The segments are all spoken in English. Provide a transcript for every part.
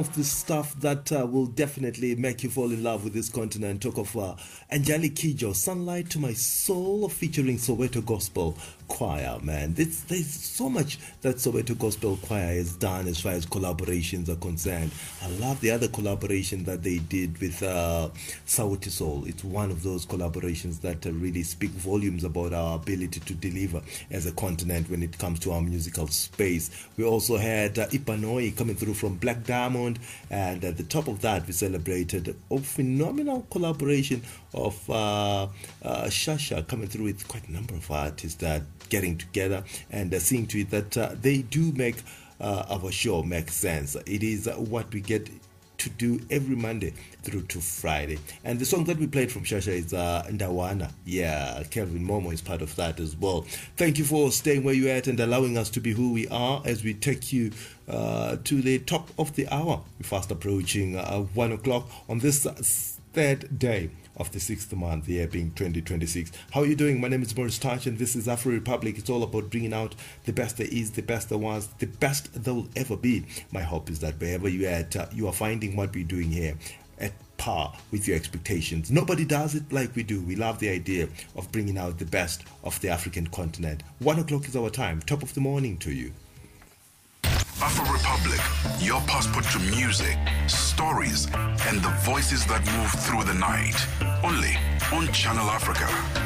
Of the stuff that will definitely make you fall in love with this continent. Talk of Angelique Kidjo, Sunlight to My Soul, featuring Soweto Gospel Choir, man. There's so much that Soweto Gospel Choir has done as far as collaborations are concerned. I love the other collaboration that they did with Sauti Soul. It's one of those collaborations that really speak volumes about our ability to deliver as a continent when it comes to our musical space. We also had Ipanoi coming through from Black Diamond, and at the top of that we celebrated a phenomenal collaboration of Shasha coming through with quite a number of artists that getting together and seeing to it that they do make our show make sense. It is what we get to do every Monday through to Friday. And the song that we played from Shasha is Ndawana. Yeah, Kelvin Momo is part of that as well. Thank you for staying where you're at and allowing us to be who we are as we take you to the top of the hour. We're fast approaching 1 o'clock on this third day of the sixth month, the year being 2026. How are you doing? My name is Morris Touch, and this is Afro Republic. It's all about bringing out the best there is, the best there was, the best there will ever be. My hope is that wherever you're at, you are finding what we're doing here at par with your expectations. Nobody does it like we do. We love the idea of bringing out the best of the African continent. 1 o'clock is our time. Top of the morning to you. Afro Republic, your passport to music, stories, and the voices that move through the night. Only on Channel Africa.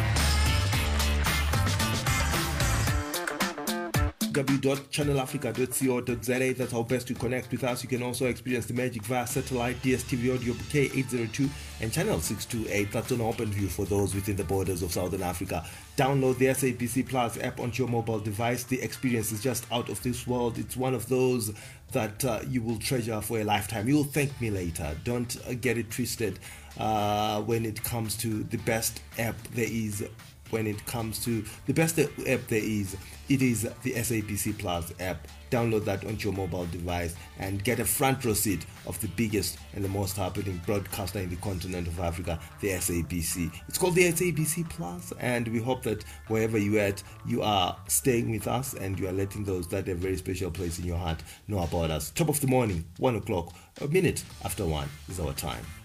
www.channelafrica.co.za. That's how best to connect with us. You can also experience the magic via satellite, DSTV audio bouquet 802 and channel 628. That's an open view for those within the borders of Southern Africa. Download the SABC Plus app onto your mobile device. The experience is just out of this world. It's one of those that you will treasure for a lifetime. You will thank me later. Don't get it twisted when it comes to the best app there is. When it comes to the best app there is, it is the SABC Plus app. Download that onto your mobile device and get a front row seat of the biggest and the most happening broadcaster in the continent of Africa, the SABC. It's called the SABC Plus, and we hope that wherever you're at, you are staying with us and you are letting those that have a very special place in your heart know about us. Top of the morning, 1 o'clock, a minute after 1 is our time.